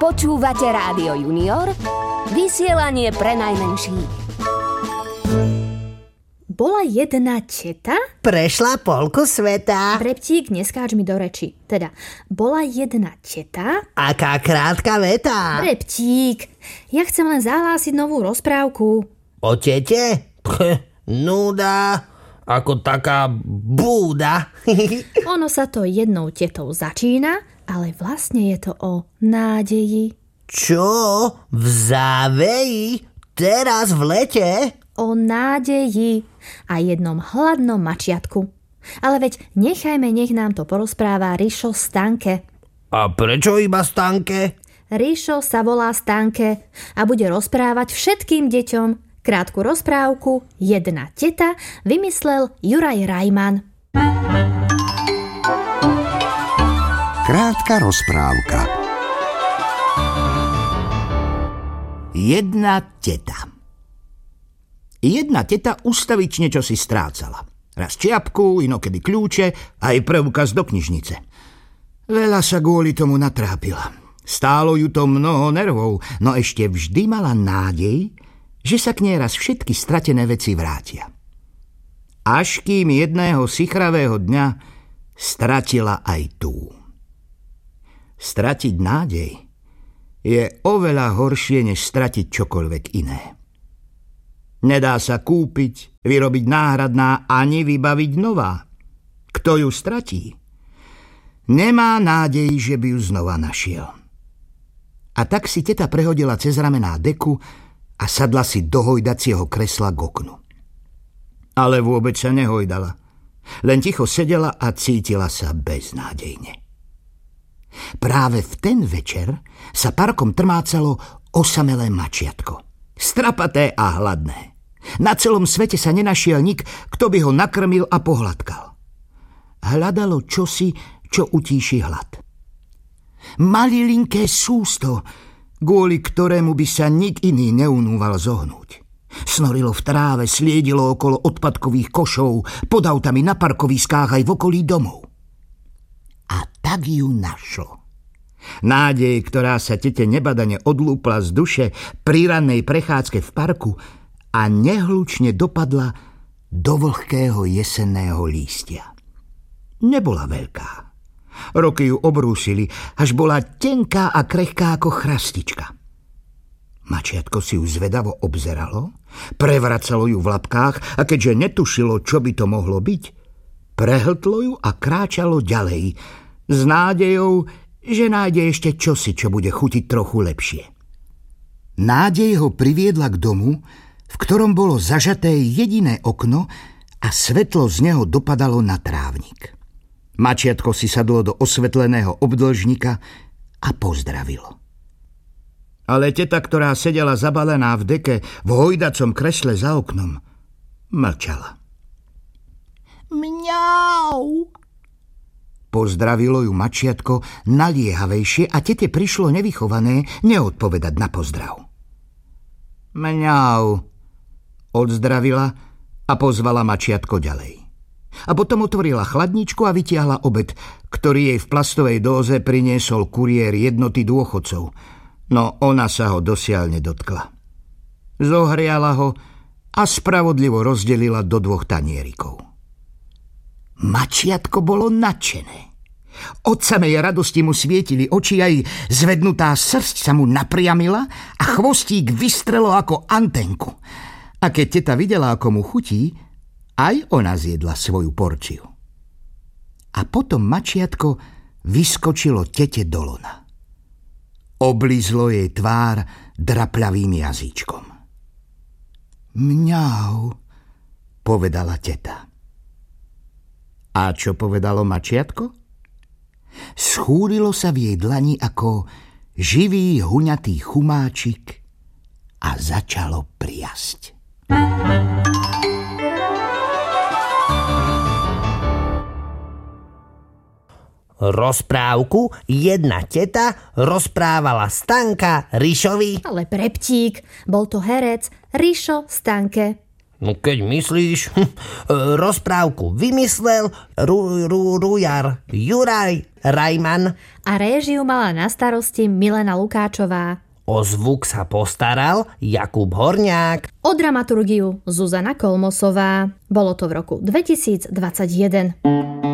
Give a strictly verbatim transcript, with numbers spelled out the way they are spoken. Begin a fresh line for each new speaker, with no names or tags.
Počúvate Rádio Junior, vysielanie pre najmenších.
Bola jedna teta?
Prešla polku sveta.
Reptík, neskáč mi do reči. Teda, bola jedna teta?
Aká krátka veta.
Reptík, ja chcem len zahlásiť novú rozprávku.
O tete? Pch, núda, ako taká búda.
Ono sa to jednou tetou začína, ale vlastne je to o nádeji.
Čo? V záveji? Teraz v lete?
O nádeji a jednom hladnom mačiatku. Ale veď nechajme, nech nám to porozpráva Rišo Stanke.
A prečo iba Stanke?
Rišo sa volá Stanke a bude rozprávať všetkým deťom. Krátku rozprávku Jedna teta vymyslel Juraj Rajman.
Krátka rozprávka. Jedna teta. Jedna teta ustavične čosi strácala. Raz čiapku, inokedy kľúče, aj preukaz do knižnice. Veľa sa kvôli tomu natrápila. Stálo ju to mnoho nervov, no ešte vždy mala nádej, že sa k nej raz všetky stratené veci vrátia. Až kým jedného sichravého dňa stratila aj tú. Stratiť nádej je oveľa horšie, než stratiť čokoľvek iné. Nedá sa kúpiť, vyrobiť náhradná ani vybaviť nová. Kto ju stratí, nemá nádej, že by ju znova našiel. A tak si teta prehodila cez ramená deku a sadla si do hojdacieho kresla k oknu. Ale vôbec sa nehojdala. Len ticho sedela a cítila sa beznádejne. Práve v ten večer sa parkom trmácalo osamelé mačiatko. Strapaté a hladné. Na celom svete sa nenašiel nik, kto by ho nakrmil a pohľadkal. Hľadalo čosi, čo utíši hlad. Malilinké sústo, kvôli ktorému by sa nik iný neunúval zohnúť. Snorilo v tráve, sliedilo okolo odpadkových košov, pod autami na parkoviskách aj v okolí domov. A tak ju našlo. Nádej, ktorá sa tete nebadane odlúpla z duše pri rannej prechádzke v parku a nehlučne dopadla do vlhkého jesenného lístia. Nebola veľká. Roky ju obrúsili, až bola tenká a krehká ako chrastička. Mačiatko si ju zvedavo obzeralo, prevracalo ju v labkách a keďže netušilo, čo by to mohlo byť, prehltlo ju a kráčalo ďalej s nádejou, že nájde ešte čosi, čo bude chutiť trochu lepšie. Nádej ho priviedla k domu, v ktorom bolo zažaté jediné okno a svetlo z neho dopadalo na trávnik. Mačiatko si sadlo do osvetleného obdĺžnika a pozdravilo. Ale teta, ktorá sedela zabalená v deke v hojdacom kresle za oknom, mlčala. Mňau! Pozdravilo ju mačiatko naliehavejšie a tete prišlo nevychované neodpovedať na pozdrav. Mňau, odzdravila a pozvala mačiatko ďalej. A potom otvorila chladničku a vytiahla obed, ktorý jej v plastovej dóze priniesol kuriér jednoty dôchodcov, no ona sa ho dosiaľ nedotkla. Zohriala ho a spravodlivo rozdelila do dvoch tanierikov. Mačiatko bolo nadšené. Od samej radosti mu svietili oči, aj zvednutá srsť sa mu napriamila a chvostík vystrelo ako antenku. A keď teta videla, ako mu chutí, aj ona zjedla svoju porciu. A potom mačiatko vyskočilo tete do lona. Oblízlo jej tvár drapľavým jazyčkom. Mňau, povedala teta. A čo povedalo mačiatko? Schúrilo sa v jej dlani ako živý huňatý chumáčik a začalo priasť.
Rozprávku Jedna teta rozprávala Stanka Rišovi.
Ale preptík, bol to herec Rišo Stanke.
No keď myslíš, rozprávku vymyslel ru, ru, rujar Juraj Rajman.
A réžiu mala na starosti Milena Lukáčová.
O zvuk sa postaral Jakub Horňák.
O dramaturgiu Zuzana Kolmosová. Bolo to v roku dvetisícdvadsaťjeden.